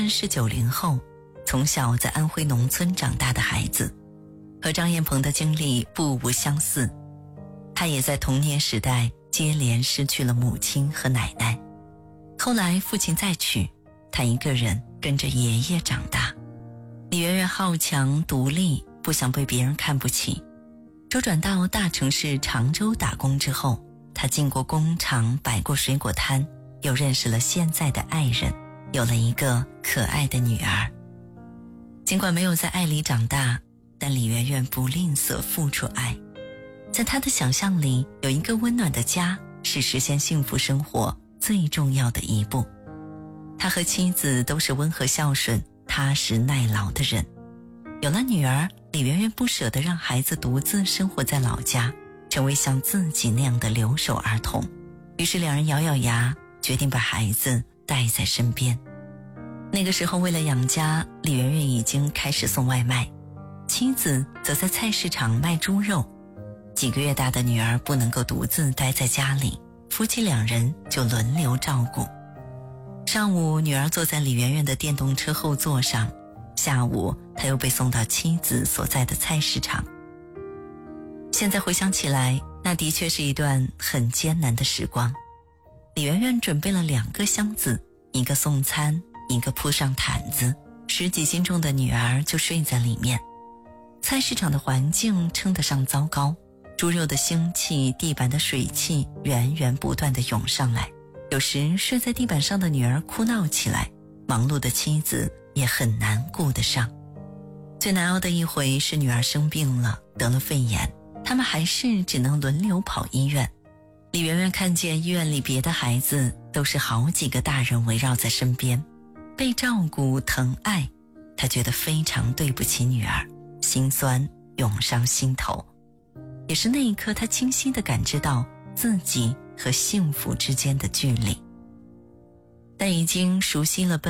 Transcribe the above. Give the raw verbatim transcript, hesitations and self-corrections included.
媛是九零后，从小在安徽农村长大的孩子，和张彦鹏的经历不无相似。他也在童年时代接连失去了母亲和奶奶，后来父亲再娶，他一个人跟着爷爷长大。李媛媛好强独立，不想被别人看不起。周转到大城市常州打工之后，她进过工厂，摆过水果摊，又认识了现在的爱人，有了一个可爱的女儿。尽管没有在爱里长大，但李媛媛不吝啬付出爱。在她的想象里，有一个温暖的家是实现幸福生活最重要的一步。他和妻子都是温和孝顺、踏实耐劳的人。有了女儿，李媛媛不舍得让孩子独自生活在老家，成为像自己那样的留守儿童。于是两人咬咬牙，决定把孩子带在身边。那个时候为了养家，李媛媛已经开始送外卖，妻子则在菜市场卖猪肉。几个月大的女儿不能够独自待在家里，夫妻两人就轮流照顾。上午女儿坐在李媛媛的电动车后座上，下午她又被送到妻子所在的菜市场。现在回想起来，那的确是一段很艰难的时光。李媛媛准备了两个箱子，一个送餐，一个铺上毯子，十几斤重的女儿就睡在里面。菜市场的环境称得上糟糕，猪肉的腥气，地板的水汽源源不断地涌上来。有时睡在地板上的女儿哭闹起来，忙碌的妻子也很难顾得上。最难熬的一回是女儿生病了，得了肺炎，他们还是只能轮流跑医院。李媛媛看见医院里别的孩子都是好几个大人围绕在身边，被照顾疼爱，她觉得非常对不起女儿，心酸涌上心头。也是那一刻，她清晰地感知到自己和幸福之间的距离。但已经熟悉了奔